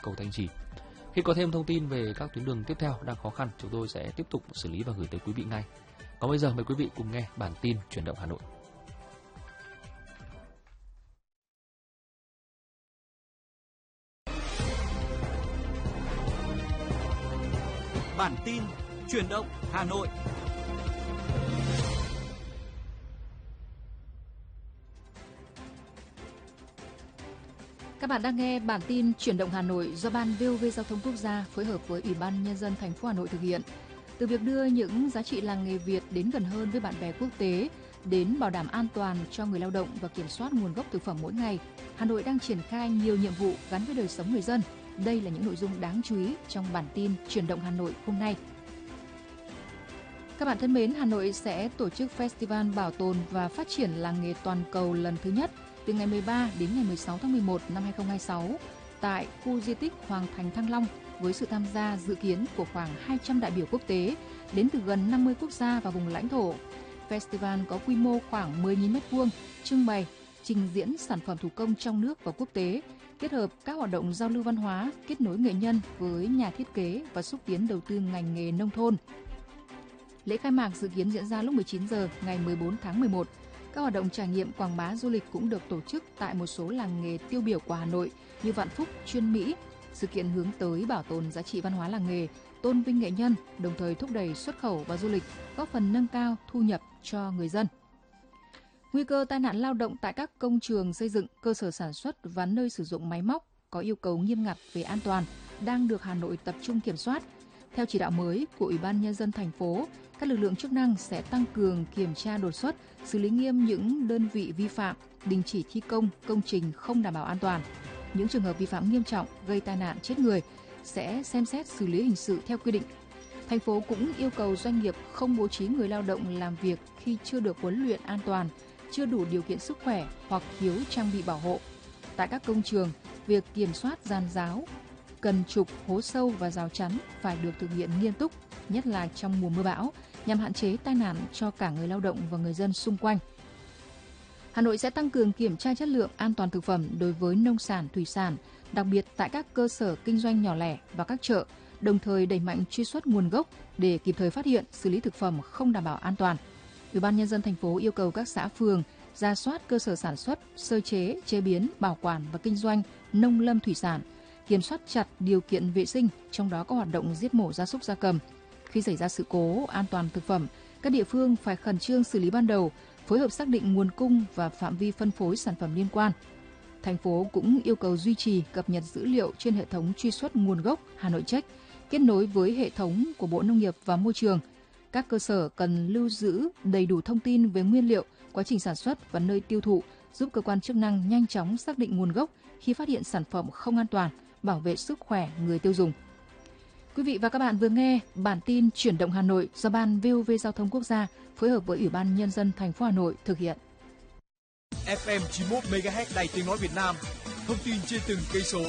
cầu Thanh Trì. Khi có thêm thông tin về các tuyến đường tiếp theo đang khó khăn, chúng tôi sẽ tiếp tục xử lý và gửi tới quý vị ngay. Còn bây giờ mời quý vị cùng nghe bản tin Chuyển động Hà Nội. Bản tin Chuyển động Hà Nội. Các bạn đang nghe bản tin Chuyển động Hà Nội do Ban VOV Giao thông Quốc gia phối hợp với Ủy ban Nhân dân thành phố Hà Nội thực hiện. Từ việc đưa những giá trị làng nghề Việt đến gần hơn với bạn bè quốc tế, đến bảo đảm an toàn cho người lao động và kiểm soát nguồn gốc thực phẩm mỗi ngày, Hà Nội đang triển khai nhiều nhiệm vụ gắn với đời sống người dân. Đây là những nội dung đáng chú ý trong bản tin Chuyển động Hà Nội hôm nay. Các bạn thân mến, Hà Nội sẽ tổ chức Festival Bảo tồn và Phát triển Làng nghề Toàn cầu lần thứ nhất từ ngày 13 đến ngày 16 tháng 11 năm 2026 tại khu di tích Hoàng Thành Thăng Long với sự tham gia dự kiến của khoảng 200 đại biểu quốc tế đến từ gần 50 quốc gia và vùng lãnh thổ. Festival có quy mô khoảng 10.000 m2, trưng bày, trình diễn sản phẩm thủ công trong nước và quốc tế, kết hợp các hoạt động giao lưu văn hóa, kết nối nghệ nhân với nhà thiết kế và xúc tiến đầu tư ngành nghề nông thôn. Lễ khai mạc dự kiến diễn ra lúc 19 giờ ngày 14 tháng 11. Các hoạt động trải nghiệm quảng bá du lịch cũng được tổ chức tại một số làng nghề tiêu biểu của Hà Nội như Vạn Phúc, Chuyên Mỹ. Sự kiện hướng tới bảo tồn giá trị văn hóa làng nghề, tôn vinh nghệ nhân, đồng thời thúc đẩy xuất khẩu và du lịch, góp phần nâng cao thu nhập cho người dân. Nguy cơ tai nạn lao động tại các công trường xây dựng, cơ sở sản xuất và nơi sử dụng máy móc có yêu cầu nghiêm ngặt về an toàn đang được Hà Nội tập trung kiểm soát. Theo chỉ đạo mới của Ủy ban Nhân dân thành phố, các lực lượng chức năng sẽ tăng cường kiểm tra đột xuất, xử lý nghiêm những đơn vị vi phạm, đình chỉ thi công, công trình không đảm bảo an toàn. Những trường hợp vi phạm nghiêm trọng gây tai nạn chết người sẽ xem xét xử lý hình sự theo quy định. Thành phố cũng yêu cầu doanh nghiệp không bố trí người lao động làm việc khi chưa được huấn luyện an toàn, chưa đủ điều kiện sức khỏe hoặc thiếu trang bị bảo hộ. Tại các công trường, việc kiểm soát giàn giáo, cần trục, hố sâu và rào chắn phải được thực hiện nghiêm túc, nhất là trong mùa mưa bão, nhằm hạn chế tai nạn cho cả người lao động và người dân xung quanh. Hà Nội sẽ tăng cường kiểm tra chất lượng an toàn thực phẩm đối với nông sản, thủy sản, đặc biệt tại các cơ sở kinh doanh nhỏ lẻ và các chợ, đồng thời đẩy mạnh truy xuất nguồn gốc để kịp thời phát hiện, xử lý thực phẩm không đảm bảo an toàn. Ủy ban Nhân dân thành phố yêu cầu các xã phường rà soát cơ sở sản xuất, sơ chế, chế biến, bảo quản và kinh doanh nông lâm thủy sản, kiểm soát chặt điều kiện vệ sinh, trong đó có hoạt động giết mổ gia súc gia cầm. Khi xảy ra sự cố an toàn thực phẩm, các địa phương phải khẩn trương xử lý ban đầu, phối hợp xác định nguồn cung và phạm vi phân phối sản phẩm liên quan. Thành phố cũng yêu cầu duy trì cập nhật dữ liệu trên hệ thống truy xuất nguồn gốc Hà Nội Check, kết nối với hệ thống của Bộ Nông nghiệp và Môi trường. Các cơ sở cần lưu giữ đầy đủ thông tin về nguyên liệu, quá trình sản xuất và nơi tiêu thụ, giúp cơ quan chức năng nhanh chóng xác định nguồn gốc khi phát hiện sản phẩm không an toàn, bảo vệ sức khỏe người tiêu dùng. Quý vị và các bạn vừa nghe bản tin Chuyển động Hà Nội do Ban VOV Giao thông Quốc gia phối hợp với Ủy ban Nhân dân thành phố Hà Nội thực hiện. FM 91 MHz Đài Tiếng nói Việt Nam. Thông tin trên từng cây số.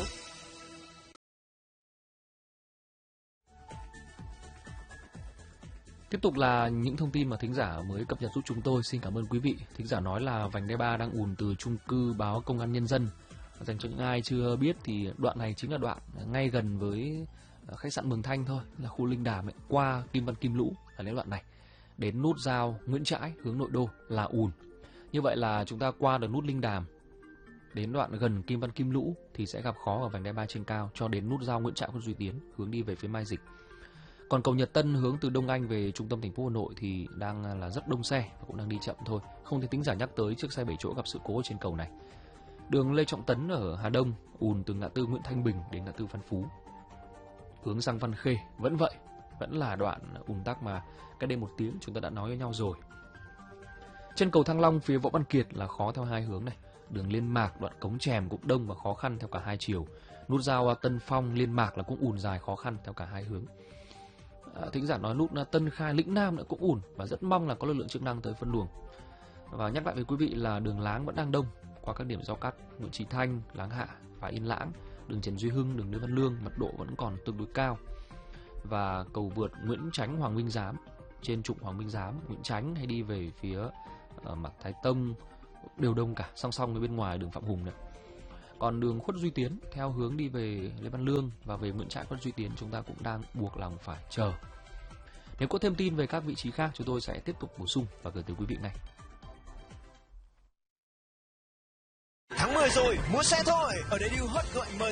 Tiếp tục là những thông tin mà thính giả mới cập nhật giúp chúng tôi. Xin cảm ơn quý vị. Thính giả nói là vành đai 3 đang ùn từ chung cư Báo Công an Nhân dân. Dành cho những ai chưa biết thì đoạn này chính là đoạn ngay gần với khách sạn Mường Thanh thôi, là khu Linh Đàm ấy, qua Kim Văn Kim Lũ là đến đoạn này. Đến nút giao Nguyễn Trãi hướng nội đô là ùn. Như vậy là chúng ta qua được nút Linh Đàm đến đoạn gần Kim Văn Kim Lũ thì sẽ gặp khó ở vành đai 3 trên cao cho đến nút giao Nguyễn Trãi Duy Tiến hướng đi về phía Mai Dịch. Còn cầu Nhật Tân hướng từ Đông Anh về trung tâm thành phố Hà Nội thì đang là rất đông xe và cũng đang đi chậm thôi. Không thể tính giả nhắc tới chiếc xe 7 chỗ gặp sự cố trên cầu này. Đường Lê Trọng Tấn ở Hà Đông ùn từ ngã tư Nguyễn Thanh Bình đến ngã tư Văn Phú. Hướng sang Văn Khê vẫn vậy, vẫn là đoạn ùn tắc mà cách đây 1 tiếng chúng ta đã nói với nhau rồi. Trên cầu Thăng Long phía Võ Văn Kiệt là khó theo 2 hướng này. Đường Liên Mạc đoạn Cống Chèm cũng đông và khó khăn theo cả 2 chiều. Nút giao Tân Phong Liên Mạc là cũng ùn dài khó khăn theo cả 2 hướng. Thính giả nói nút Tân Khai Lĩnh Nam nữa cũng ùn và rất mong là có lực lượng chức năng tới phân luồng. Và nhắc lại với quý vị là đường Láng vẫn đang đông qua các điểm giao cắt Nguyễn Chí Thanh, Láng Hạ và Yên Lãng, đường Trần Duy Hưng, đường Lê Văn Lương mật độ vẫn còn tương đối cao. Và cầu vượt Nguyễn Chánh Hoàng Minh Giám trên trục Hoàng Minh Giám, Nguyễn Chánh hay đi về phía Mạc Thái Tông đều đông cả, song song với bên ngoài đường Phạm Hùng nữa. Còn đường Khuất Duy Tiến theo hướng đi về Lê Văn Lương và về Nguyễn Trãi Khuất Duy Tiến chúng ta cũng đang buộc lòng phải chờ. Nếu có thêm tin về các vị trí khác, chúng tôi sẽ tiếp tục bổ sung và gửi tới quý vị ngay. Tháng 10 rồi, mua xe thôi. Ở đây Deal Hot gọi mời